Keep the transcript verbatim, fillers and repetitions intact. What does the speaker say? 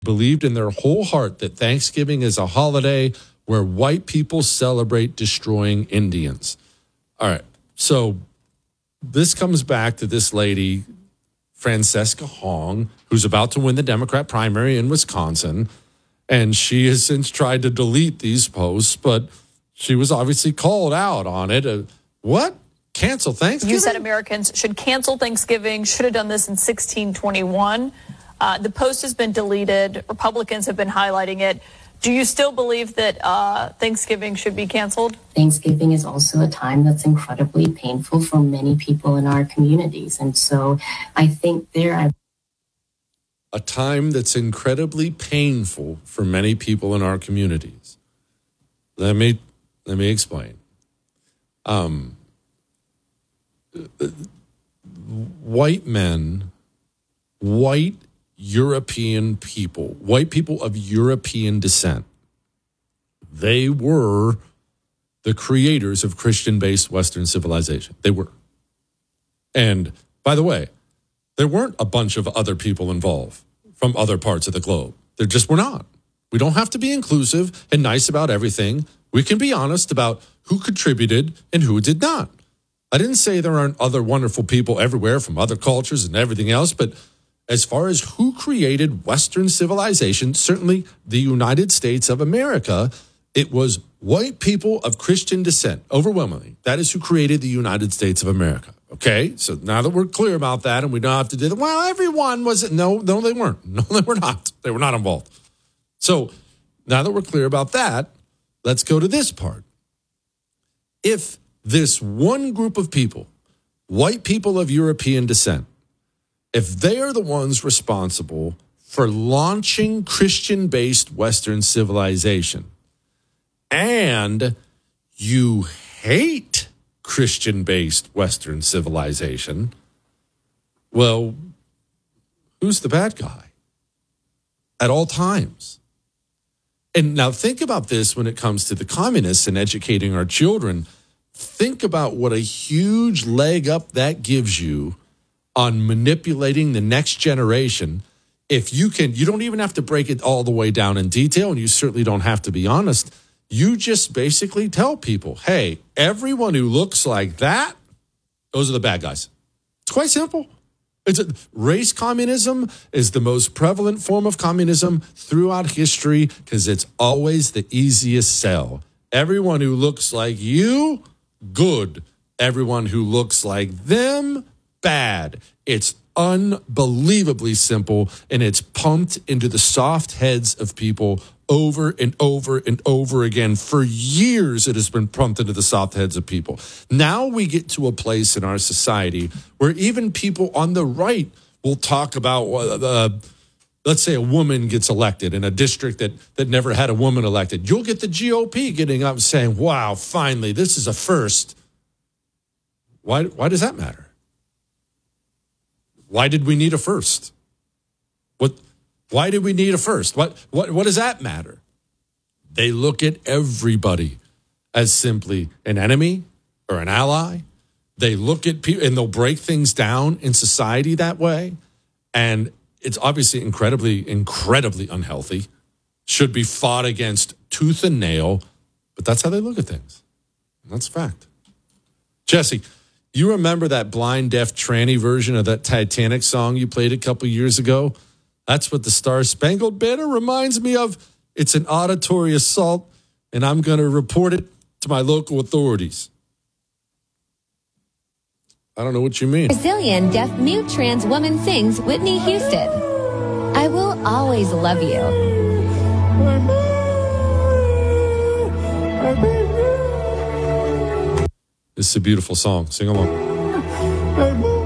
believed in their whole heart that Thanksgiving is a holiday where white people celebrate destroying Indians. All right, so this comes back to this lady, Francesca Hong, who's about to win the Democrat primary in Wisconsin, and she has since tried to delete these posts, but she was obviously called out on it. Uh, what? Cancel Thanksgiving? You said Americans should cancel Thanksgiving, should have done this in sixteen twenty-one. Uh, the post has been deleted. Republicans have been highlighting it. Do you still believe that uh, Thanksgiving should be canceled? Thanksgiving is also a time that's incredibly painful for many people in our communities. And so I think there are a time that's incredibly painful for many people in our communities. Let me let me explain. Um, white men, white European people, white people of European descent, they were the creators of Christian-based Western civilization. They were. And by the way, there weren't a bunch of other people involved from other parts of the globe. There just were not. We don't have to be inclusive and nice about everything. We can be honest about who contributed and who did not. I didn't say there aren't other wonderful people everywhere from other cultures and everything else, but as far as who created Western civilization, certainly the United States of America, it was white people of Christian descent, overwhelmingly. That is who created the United States of America. Okay, so now that we're clear about that and we don't have to do that, well, everyone was, no, no, they weren't. No, they were not. They were not involved. So now that we're clear about that, let's go to this part. If this one group of people, white people of European descent, if they are the ones responsible for launching Christian-based Western civilization, and you hate Christian-based Western civilization, well, who's the bad guy? At all times. And now think about this when it comes to the communists and educating our children. Think about what a huge leg up that gives you on manipulating the next generation. If you can, you don't even have to break it all the way down in detail, and you certainly don't have to be honest. You just basically tell people, hey, everyone who looks like that, those are the bad guys. It's quite simple. It's a, race communism is the most prevalent form of communism throughout history because it's always the easiest sell. Everyone who looks like you, good. Everyone who looks like them, bad. It's unbelievably simple, and it's pumped into the soft heads of people over and over and over again. For years, it has been pumped into the soft heads of people. Now we get to a place in our society where even people on the right will talk about, uh, let's say a woman gets elected in a district that, that never had a woman elected. You'll get the G O P getting up and saying, wow, finally, this is a first. Why, why does that matter? Why did we need a first? What? Why did we need a first? What, what, what does that matter? They look at everybody as simply an enemy or an ally. They look at people and they'll break things down in society that way. And it's obviously incredibly, incredibly unhealthy. Should be fought against tooth and nail. But that's how they look at things. That's a fact. Jesse, you remember that blind, deaf, tranny version of that Titanic song you played a couple years ago? That's what the Star Spangled Banner reminds me of. It's an auditory assault, and I'm going to report it to my local authorities. I don't know what you mean. Brazilian deaf mute trans woman sings Whitney Houston. I will always love you. This is a beautiful song. Sing along.